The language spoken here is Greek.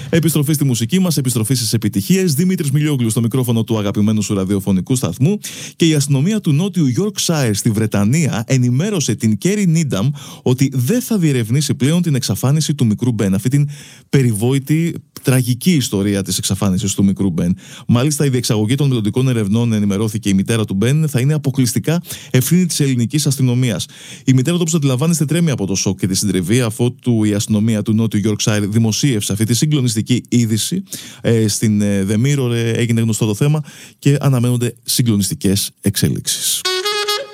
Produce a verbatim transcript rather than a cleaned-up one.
Επιστροφή στη μουσική μας, επιστροφή στις επιτυχίες. Δημήτρης Μιλιόγλου στο μικρόφωνο του αγαπημένου σου ραδιοφωνικού σταθμού. Και η αστυνομία του Νότιου Yorkshire στη Βρετανία ενημέρωσε την Κέρι Νίνταμ ότι δεν θα διερευνήσει πλέον την εξαφάνιση του μικρού Μπεν. Αυτή την περιβόητη, τραγική ιστορία της εξαφάνισης του μικρού Μπεν. Μάλιστα, η διεξαγωγή των μελλοντικών ερευνών, ενημερώθηκε η μητέρα του Μπεν, θα είναι αποκλειστικά ευθύνη της ελληνικής αστυνομίας. Η μητέρα του, όπως αντιλαμβάνεστε, τρέμει από το σοκ και τη συντριβή, αφότου η αστυνομία του Νότιου Yorkshire δημοσίευσε αυτή τη συγκλονιστική είδηση. Ε, στην The Mirror έγινε γνωστό το θέμα και αναμένονται συγκλονιστικές εξέλιξεις.